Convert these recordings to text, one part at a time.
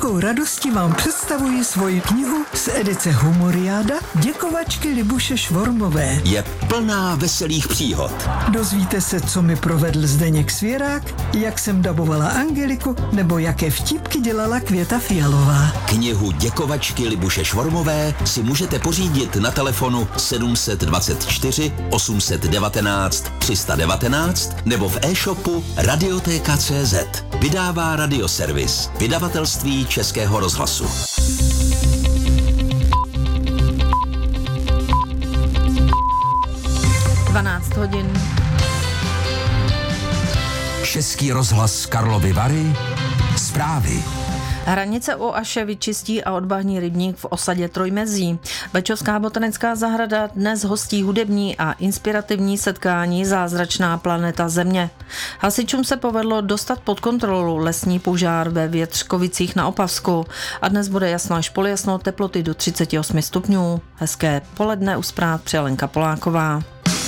velkou radostí vám představuji svoji knihu z edice Humoriáda Děkovačky Libuše Švormové. Je plná veselých příhod. Dozvíte se, co mi provedl Zdeněk Svěrák, jak jsem dabovala Angeliku, nebo jaké vtípky dělala Květa Fialová. Knihu Děkovačky Libuše Švormové si můžete pořídit na telefonu 724 819 319 nebo v e-shopu Radiotéka.cz. Vydává Radioservis, vydavatelství Českého rozhlasu. hodin. Český rozhlas Karlovy Vary. Zprávy. Hranice u Aše vyčistí a odbahní rybník v osadě Trojmezí. Bečovská botanická zahrada dnes hostí hudební a inspirativní setkání Zázračná planeta Země. Hasičům se povedlo dostat pod kontrolu lesní požár ve Větřkovicích na Opavsku a dnes bude jasno až poljasno, teploty do 38 stupňů. Hezké poledne u zpráv při Lenka Poláková.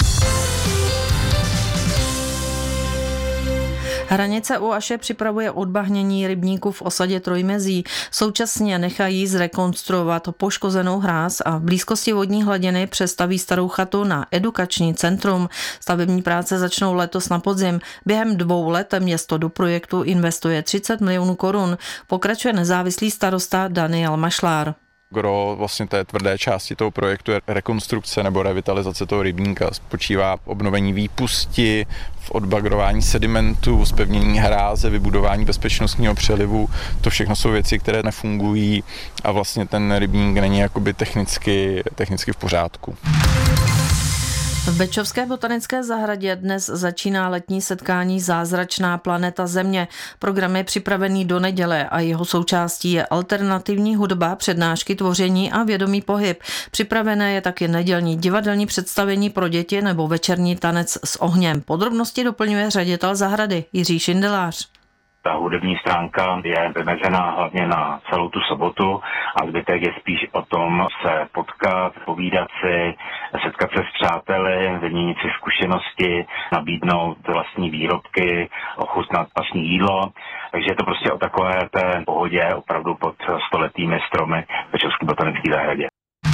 Hranice u Aše připravuje odbahnění rybníku v osadě Trojmezí. Současně nechají zrekonstruovat poškozenou hráz a v blízkosti vodní hladiny přestaví starou chatu na edukační centrum. Stavební práce začnou letos na podzim. Během 2 let město do projektu investuje 30 milionů korun. Pokračuje nezávislý starosta Daniel Mašlár. Gro vlastně té tvrdé části toho projektu je rekonstrukce nebo revitalizace toho rybníka. Spočívá v obnovení výpusti, v odbagrování sedimentu, zpevnění hráze, vybudování bezpečnostního přelivu. To všechno jsou věci, které nefungují a vlastně ten rybník není jakoby technicky v pořádku. V Bečovské botanické zahradě dnes začíná letní setkání Zázračná planeta Země. Program je připravený do neděle a jeho součástí je alternativní hudba, přednášky, tvoření a vědomý pohyb. Připravené je taky nedělní divadelní představení pro děti nebo večerní tanec s ohněm. Podrobnosti doplňuje ředitel zahrady Jiří Šindelář. Ta hudební stránka je vymezená hlavně na celou tu sobotu a zbytek je spíš o tom se potkat, povídat si, setkat se s přáteli, vyměnit si zkušenosti, nabídnout vlastní výrobky, ochutnat vlastní jídlo. Takže je to prostě o takové té pohodě opravdu pod stoletými stromy v Bečovské botanické zahradě.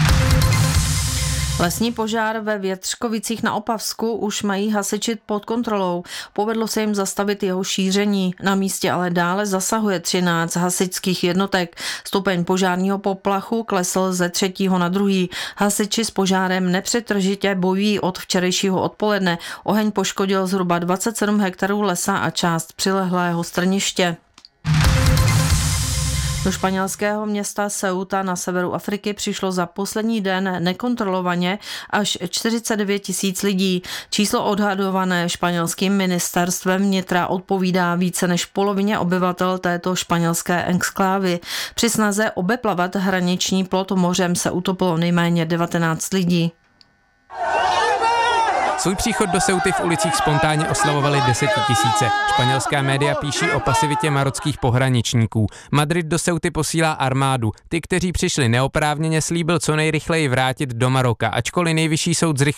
Lesní požár ve Větřkovicích na Opavsku už mají hasiči pod kontrolou. Povedlo se jim zastavit jeho šíření. Na místě ale dále zasahuje 13 hasičských jednotek. Stupeň požárního poplachu klesl ze 3. na 2. Hasiči s požárem nepřetržitě bojují od včerejšího odpoledne. Oheň poškodil zhruba 27 hektarů lesa a část přilehlého strniště. Do španělského města Ceuta na severu Afriky přišlo za poslední den nekontrolovaně až 49 000 lidí. Číslo odhadované španělským ministerstvem vnitra odpovídá více než polovině obyvatel této španělské exklávy. Při snaze obeplavat hraniční plot mořem se utopilo nejméně 19 lidí. Svůj příchod do Ceuty v ulicích spontánně oslavovali 10 000. Španělská média píší o pasivitě marockých pohraničníků. Madrid do Ceuty posílá armádu. Ty, kteří přišli neoprávněně, slíbil co nejrychleji vrátit do Maroka, ačkoliv nejvyšší soud zrychlil